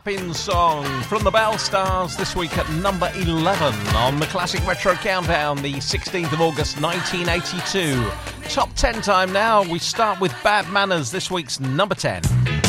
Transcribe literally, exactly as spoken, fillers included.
Pin song from the Bell Stars this week at number eleven on the Classic Retro Countdown, the sixteenth of August nineteen eighty-two. Top ten time now. We start with Bad Manners, this week's number ten.